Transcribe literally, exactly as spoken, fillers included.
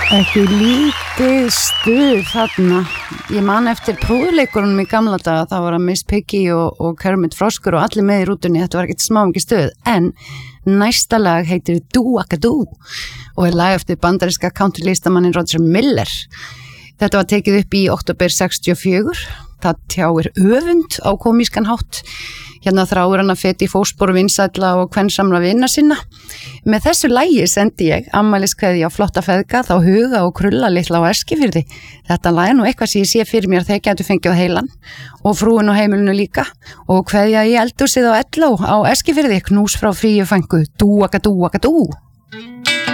Ekki lítið stuð þarna. Ég man eftir prúðleikurunum í gamla daga, það var að Miss Piggy og, og Kermit Froskur og allir með í rútunni, þetta var ekkert smá mikið stuð. En næsta lag heitir Do-a-ga-doo og er lag eftir bandaríska countrylistamannin Roger Miller. Þetta var tekið upp í október sextíu og fjögur. Það tjáir öfund á komískan hátt. Hérna þráir hann að feta í fótspor vinsælla og kvensamla vina sinna. Með þessu lagi sendi ég afmæliskveðja á flotta feðga, þá Huga og Krulla litla á Eskifirði. Þetta lag er nú eitthvað sem ég sé fyrir mér þegar gætu fengið á heilan og frúin á heimilinu líka. Og kveðja í eldhúsið á Elló á Eskifirði, knús frá Fríu frænku, Do-a-ga-doo-a-ga-doo.